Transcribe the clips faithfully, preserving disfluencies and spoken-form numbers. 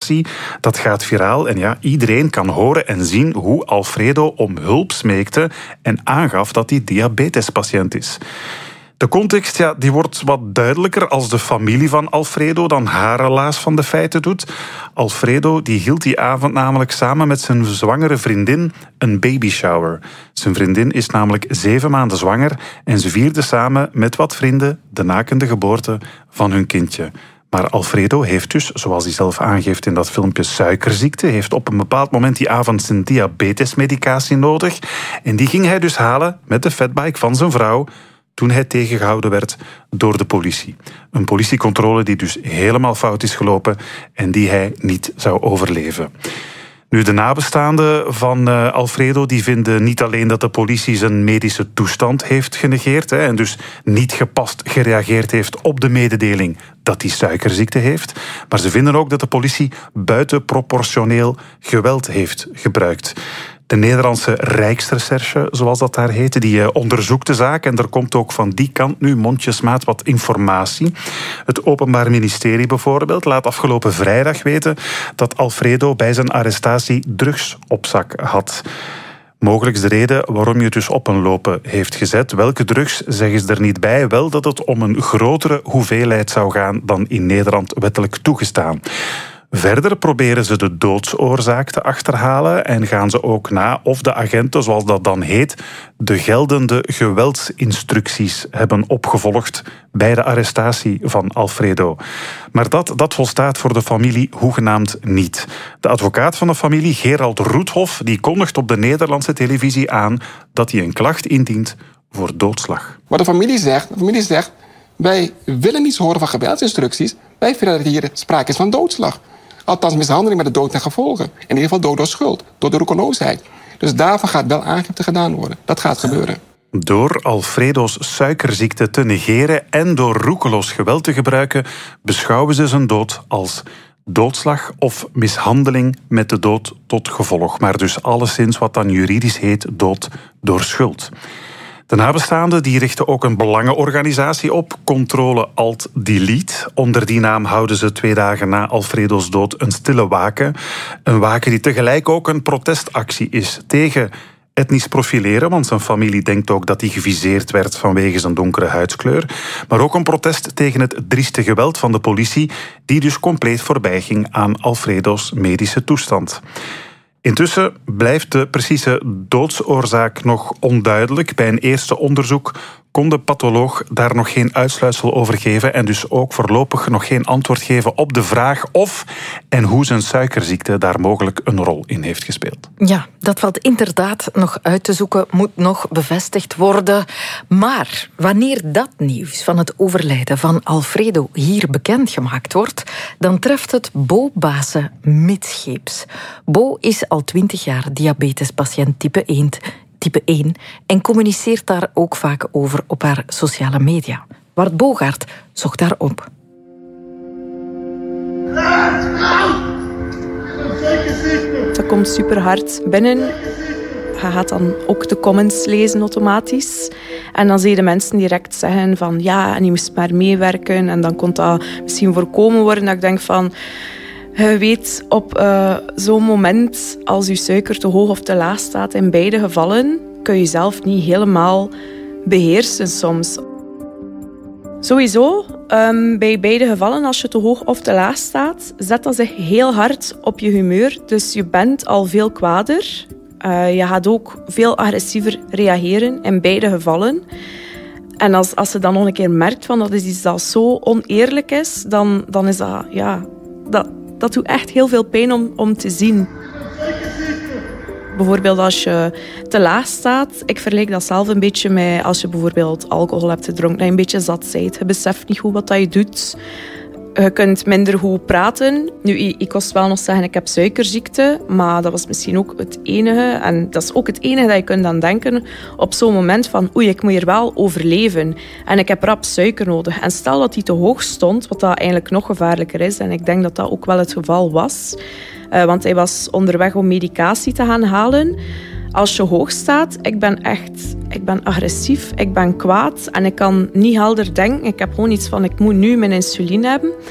situatie. Dat gaat viraal en ja, iedereen kan horen en zien hoe Alfredo om hulp smeekte en aangaf dat hij diabetespatiënt is. De context ja, die wordt wat duidelijker als de familie van Alfredo dan haar relaas van de feiten doet. Alfredo die hield die avond namelijk samen met zijn zwangere vriendin een babyshower. Zijn vriendin is namelijk zeven maanden zwanger en ze vierden samen met wat vrienden de nakende geboorte van hun kindje. Maar Alfredo heeft dus, zoals hij zelf aangeeft in dat filmpje, suikerziekte, heeft op een bepaald moment die avond zijn diabetesmedicatie nodig en die ging hij dus halen met de fatbike van zijn vrouw toen hij tegengehouden werd door de politie. Een politiecontrole die dus helemaal fout is gelopen en die hij niet zou overleven. Nu, de nabestaanden van uh, Alfredo die vinden niet alleen dat de politie zijn medische toestand heeft genegeerd hè, en dus niet gepast gereageerd heeft op de mededeling dat hij suikerziekte heeft, maar ze vinden ook dat de politie buitenproportioneel geweld heeft gebruikt. De Nederlandse Rijksrecherche, zoals dat daar heette, die onderzoekt de zaak. En er komt ook van die kant nu mondjesmaat wat informatie. Het Openbaar Ministerie bijvoorbeeld laat afgelopen vrijdag weten dat Alfredo bij zijn arrestatie drugs op zak had. Mogelijk de reden waarom je het dus op een lopen heeft gezet. Welke drugs zeggen ze er niet bij? Wel dat het om een grotere hoeveelheid zou gaan dan in Nederland wettelijk toegestaan. Verder proberen ze de doodsoorzaak te achterhalen en gaan ze ook na of de agenten, zoals dat dan heet, de geldende geweldsinstructies hebben opgevolgd bij de arrestatie van Alfredo. Maar dat, dat volstaat voor de familie hoegenaamd niet. De advocaat van de familie, Gerald Roethoff, die kondigt op de Nederlandse televisie aan dat hij een klacht indient voor doodslag. Wat de familie zegt, de familie zegt, wij willen niets horen van geweldsinstructies. Wij vinden dat hier sprake is van doodslag. Althans, mishandeling met de dood ten gevolge. In ieder geval dood door schuld, door de roekeloosheid. Dus daarvan gaat wel aangifte gedaan worden. Dat gaat gebeuren. Door Alfredo's suikerziekte te negeren en door roekeloos geweld te gebruiken, beschouwen ze zijn dood als doodslag of mishandeling met de dood tot gevolg. Maar dus alleszins wat dan juridisch heet dood door schuld. De nabestaanden die richten ook een belangenorganisatie op, Controle Alt Delete. Onder die naam houden ze twee dagen na Alfredo's dood een stille waken. Een waken die tegelijk ook een protestactie is tegen etnisch profileren, want zijn familie denkt ook dat hij geviseerd werd vanwege zijn donkere huidskleur. Maar ook een protest tegen het drieste geweld van de politie, die dus compleet voorbij ging aan Alfredo's medische toestand. Intussen blijft de precieze doodsoorzaak nog onduidelijk. Bij een eerste onderzoek kon de patholoog daar nog geen uitsluitsel over geven en dus ook voorlopig nog geen antwoord geven op de vraag of en hoe zijn suikerziekte daar mogelijk een rol in heeft gespeeld. Ja, dat valt inderdaad nog uit te zoeken, moet nog bevestigd worden. Maar wanneer dat nieuws van het overlijden van Alfredo hier bekendgemaakt wordt, dan treft het Bo Baasse midscheeps. Bo is al twintig jaar diabetespatiënt type één, type één en communiceert daar ook vaak over op haar sociale media. Bart Bogaert zocht daar op. Dat komt super hard binnen. Je gaat dan ook de comments lezen automatisch. En dan zie je de mensen direct zeggen van ja, en je moest maar meewerken. En dan kon dat misschien voorkomen worden dat ik denk van je weet, op uh, zo'n moment, als je suiker te hoog of te laag staat, in beide gevallen, kun je jezelf niet helemaal beheersen soms. Sowieso, um, bij beide gevallen, als je te hoog of te laag staat, zet dat zich heel hard op je humeur. Dus je bent al veel kwader. Uh, je gaat ook veel agressiever reageren in beide gevallen. En als, als je dan nog een keer merkt van dat is iets dat zo oneerlijk is, dan, dan is dat, ja, dat, dat doet echt heel veel pijn om, om te zien. Bijvoorbeeld als je te laag staat. Ik vergelijk dat zelf een beetje met als je bijvoorbeeld alcohol hebt gedronken, dat je een beetje zat bent. Je beseft niet goed wat dat je doet. Je kunt minder goed praten. Nu, ik kost wel nog zeggen, ik heb suikerziekte, maar dat was misschien ook het enige. En dat is ook het enige dat je kunt aan denken op zo'n moment van oei, ik moet hier wel overleven. En ik heb rap suiker nodig. En stel dat die te hoog stond, wat dat eigenlijk nog gevaarlijker is, en ik denk dat dat ook wel het geval was, uh, want hij was onderweg om medicatie te gaan halen. Als je hoog staat, ik ben echt ik ben agressief, ik ben kwaad en ik kan niet helder denken. Ik heb gewoon iets van, ik moet nu mijn insuline hebben.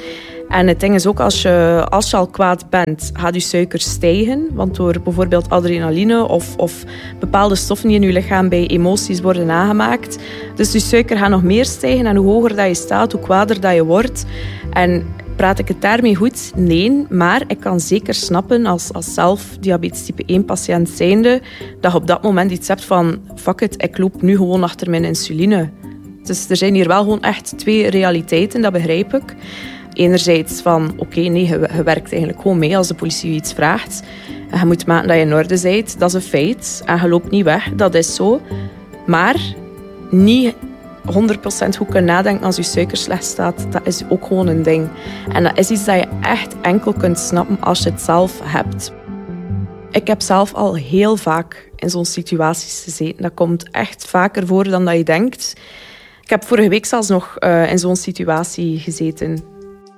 En het ding is ook, als je, als je al kwaad bent, gaat je suiker stijgen. Want door bijvoorbeeld adrenaline of, of bepaalde stoffen die in je lichaam bij emoties worden aangemaakt. Dus je suiker gaat nog meer stijgen. En hoe hoger dat je staat, hoe kwader dat je wordt. En praat ik het daarmee goed? Nee, maar ik kan zeker snappen als, als zelf diabetes type één patiënt zijnde, dat je op dat moment iets hebt van fuck it, ik loop nu gewoon achter mijn insuline. Dus er zijn hier wel gewoon echt twee realiteiten, dat begrijp ik. Enerzijds van, oké, okay, nee, je, je werkt eigenlijk gewoon mee als de politie je iets vraagt. En je moet maken dat je in orde bent, dat is een feit. En je loopt niet weg, dat is zo. Maar niet honderd procent goed kunnen nadenken als je suiker slecht staat, dat is ook gewoon een ding. En dat is iets dat je echt enkel kunt snappen als je het zelf hebt. Ik heb zelf al heel vaak in zo'n situaties gezeten. Dat komt echt vaker voor dan dat je denkt. Ik heb vorige week zelfs nog uh, in zo'n situatie gezeten.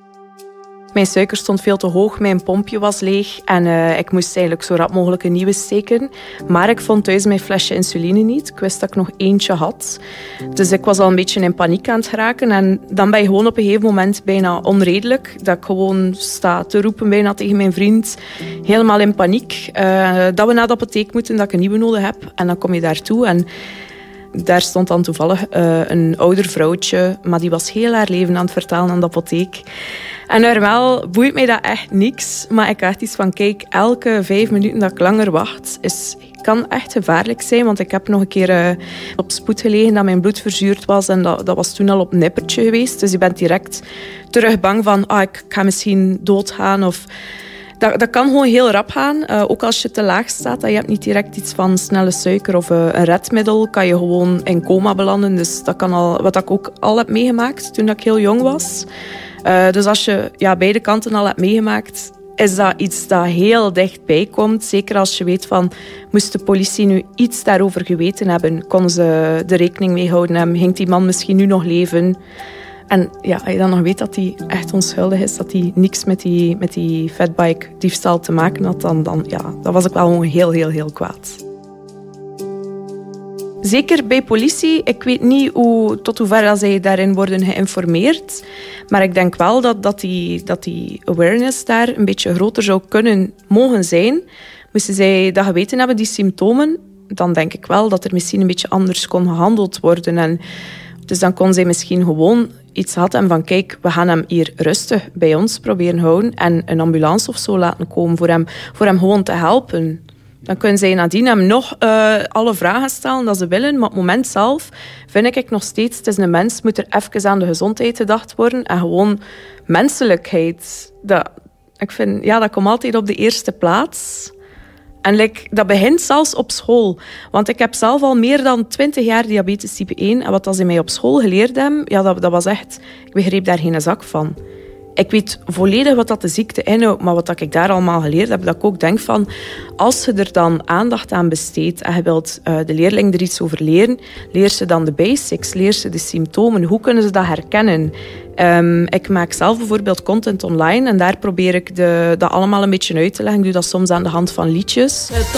Mijn suiker stond veel te hoog, mijn pompje was leeg en uh, ik moest eigenlijk zo rap mogelijk een nieuwe steken. Maar ik vond thuis mijn flesje insuline niet. Ik wist dat ik nog eentje had. Dus ik was al een beetje in paniek aan het geraken. En dan ben je gewoon op een gegeven moment bijna onredelijk. Dat ik gewoon sta te roepen bijna tegen mijn vriend. Helemaal in paniek. Uh, dat we naar de apotheek moeten, dat ik een nieuwe nodig heb. En dan kom je daartoe en daar stond dan toevallig uh, een ouder vrouwtje, maar die was heel haar leven aan het vertellen aan de apotheek. En normaal boeit mij dat echt niks, maar ik had iets van, kijk, elke vijf minuten dat ik langer wacht, is, kan echt gevaarlijk zijn, want ik heb nog een keer uh, op spoed gelegen dat mijn bloed verzuurd was en dat, dat was toen al op nippertje geweest. Dus je bent direct terug bang van, ah, ik ga misschien doodgaan of... Dat, dat kan gewoon heel rap gaan. Uh, ook als je te laag staat, dat je hebt niet direct iets van snelle suiker of uh, een redmiddel, kan je gewoon in coma belanden. Dus dat kan al, wat ik ook al heb meegemaakt toen ik heel jong was. Uh, dus als je ja, beide kanten al hebt meegemaakt, is dat iets dat heel dichtbij komt. Zeker als je weet van, moest de politie nu iets daarover geweten hebben, konden ze de rekening mee houden hebben. Ging die man misschien nu nog leven? En ja, als je dan nog weet dat hij echt onschuldig is, dat hij niks met die, met die fatbike diefstal te maken had, dan, dan, ja, dan was ik wel gewoon heel, heel, heel kwaad. Zeker bij politie, ik weet niet hoe, tot hoever zij daarin worden geïnformeerd, maar ik denk wel dat, dat, die, dat die awareness daar een beetje groter zou kunnen mogen zijn. Moesten zij dat geweten hebben, die symptomen, dan denk ik wel dat er misschien een beetje anders kon gehandeld worden. En dus dan kon zij misschien gewoon iets hadden van kijk, we gaan hem hier rustig bij ons proberen houden en een ambulance of zo laten komen voor hem, voor hem gewoon te helpen. Dan kunnen zij nadien hem nog uh, alle vragen stellen dat ze willen, maar op het moment zelf vind ik nog steeds, het is een mens, moet er even aan de gezondheid gedacht worden en gewoon menselijkheid. Dat, ik vind, ja, dat komt altijd op de eerste plaats. En like, dat begint zelfs op school. Want ik heb zelf al meer dan twintig jaar diabetes type één. En wat ze mij op school geleerd hebben, ja, dat, dat was echt... Ik begreep daar geen zak van. Ik weet volledig wat dat de ziekte inhoudt, maar wat ik daar allemaal geleerd heb, dat ik ook denk van, als je er dan aandacht aan besteedt en je wilt uh, de leerling er iets over leren, leer ze dan de basics, leer ze de symptomen. Hoe kunnen ze dat herkennen? Um, ik maak zelf bijvoorbeeld content online en daar probeer ik de, dat allemaal een beetje uit te leggen. Ik doe dat soms aan de hand van liedjes.